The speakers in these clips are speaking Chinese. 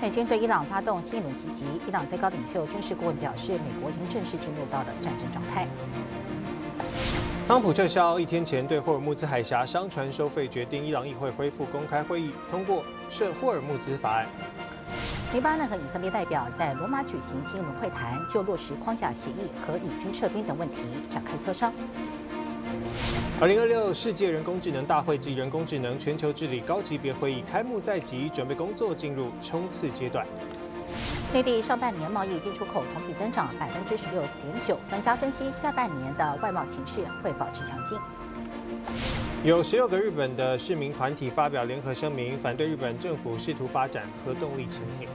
美军对伊朗发动新一轮袭击，伊朗最高领袖军事顾问表示，美国已经正式进入到了战争状态。 特朗普撤销1天前对霍尔木兹海峡商船收费决定，伊朗议会恢复公开会议，通过涉霍尔木兹法案。 黎巴嫩和以色列代表在罗马举行新一轮会谈，就落实框架协议和以军撤兵等问题展开磋商。 2026世界人工智能大会及人工智能全球治理高级别会议开幕在即，准备工作进入冲刺阶段。 内地上半年贸易进出口同比增长16.9%，专家分析下半年的外贸形势会保持强劲。 有16个日本的市民团体发表联合声明，反对日本政府试图发展核动力潜艇。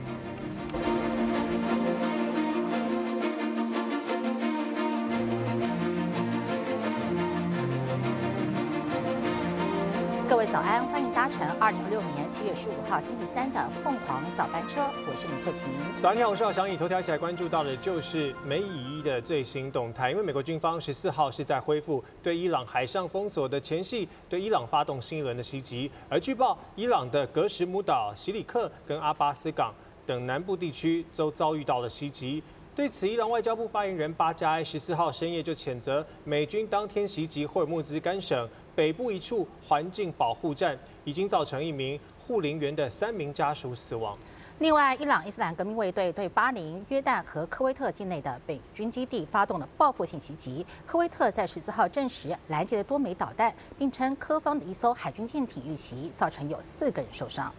各位早安，欢迎搭乘2026年7月15号星期三的凤凰早班车，我是李秀琴。 早上你好，我是郝翔。头条起来关注到的就是美以伊的最新动态，因为美国军方14号是在恢复对伊朗海上封锁的前夕，对伊朗发动新一轮的袭击。而据报，伊朗的格什姆岛、希里克跟阿巴斯港等南部地区都遭遇到了袭击。对此，伊朗外交部发言人巴加埃14号深夜就谴责美军当天袭击霍尔木兹干省北部一处环境保护站，已经造成1名护林员的3名家属死亡。 另外，伊朗伊斯兰革命卫队对巴林、约旦和科威特境内的北军基地发动了报复性袭击。科威特在14号证实拦截了多枚导弹，并称科方的一艘海军舰艇遇袭，造成有4个人受伤。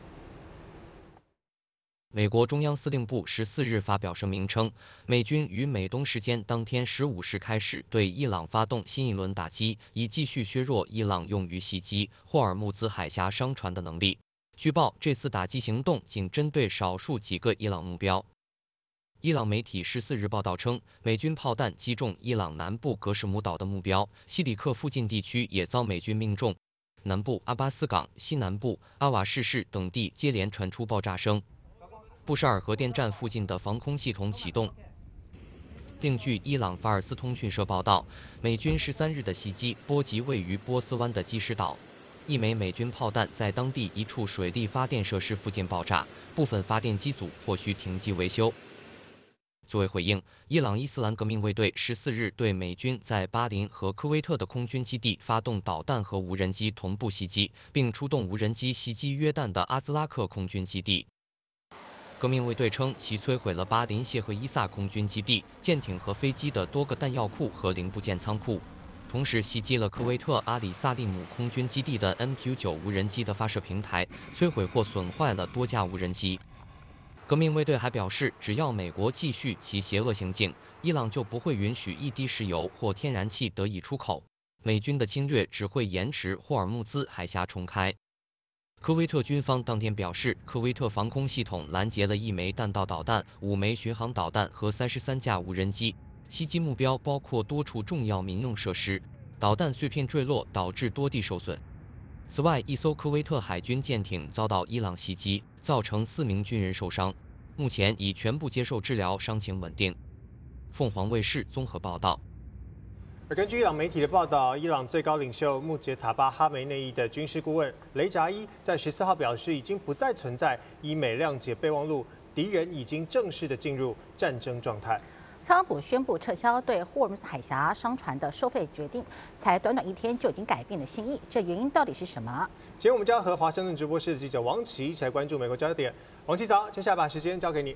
美国中央司令部14日发表声明称，美军于美东时间当天15时开始对伊朗发动新一轮打击，以继续削弱伊朗用于袭击霍尔木兹海峡商船的能力。据报，这次打击行动仅针对少数几个伊朗目标。伊朗媒体14日报道称，美军炮弹击中伊朗南部格什姆岛的目标，希里克附近地区也遭美军命中，南部阿巴斯港、西南部阿瓦士市等地接连传出爆炸声。布什尔核电站附近的防空系统启动。另据伊朗法尔斯通讯社报道，美军13日的袭击波及位于波斯湾的基什岛，1枚美军炮弹在当地一处水力发电设施附近爆炸，部分发电机组或需停机维修。作为回应，伊朗伊斯兰革命卫队14日对美军在巴林和科威特的空军基地发动导弹和无人机同步袭击，并出动无人机袭击约旦的阿兹拉克空军基地。革命卫队称，其摧毁了巴林谢赫伊萨空军基地、舰艇和飞机的多个弹药库和零部件仓库，同时袭击了科威特阿里萨利姆空军基地的 MQ-9无人机的发射平台，摧毁或损坏了多架无人机。革命卫队还表示，只要美国继续其邪恶行径，伊朗就不会允许一滴石油或天然气得以出口。美军的侵略只会延迟霍尔木兹海峡重开。科威特军方当天表示，科威特防空系统拦截了1枚弹道导弹、5枚巡航导弹和33架无人机，袭击目标包括多处重要民用设施。导弹碎片坠落，导致多地受损。此外，一艘科威特海军舰艇遭到伊朗袭击，造成4名军人受伤，目前已全部接受治疗，伤情稳定。凤凰卫视综合报道。 而根据伊朗媒体的报道，伊朗最高领袖穆杰塔巴哈梅内伊的军事顾问雷扎伊在14号表示，已经不再存在以美谅解备忘录，敌人已经正式的进入战争状态。 特朗普宣布撤销对霍尔木兹海峡商船的收费决定，才短短1天就已经改变了心意，这原因到底是什么？ 今天我们将和华盛顿直播室的记者王琦一起来关注美国焦点。王琦早，接下来把时间交给你。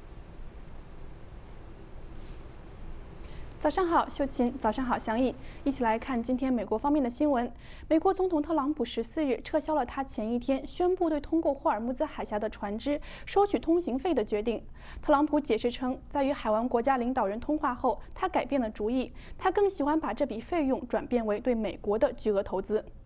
早上好，秀琴。早上好，翔毅。一起来看今天美国方面的新闻。美国总统特朗普14日撤销了他前一天宣布对通过霍尔木兹海峡的船只收取通行费的决定。特朗普解释称，在与海湾国家领导人通话后，他改变了主意，他更喜欢把这笔费用转变为对美国的巨额投资。